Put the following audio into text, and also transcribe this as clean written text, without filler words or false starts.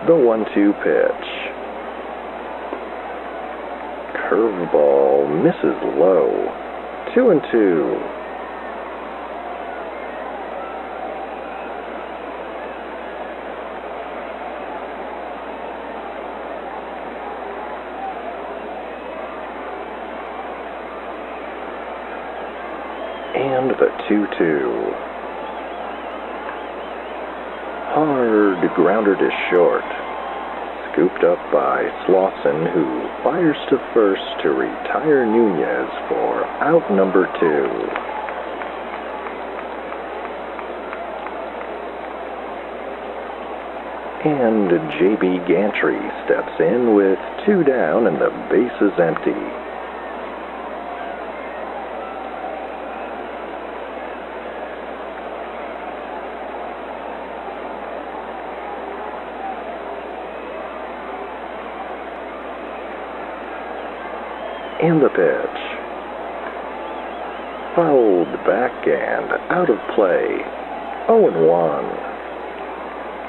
The 1-2 pitch. Curveball misses low. 2-2. And the 2-2. Hard grounder to short. Scooped up by Slauson, who fires to first to retire Nunez for out number 2. And J.B. Gantry steps in with 2 down and the base is empty. And the pitch. Fouled back and out of play. 0-1.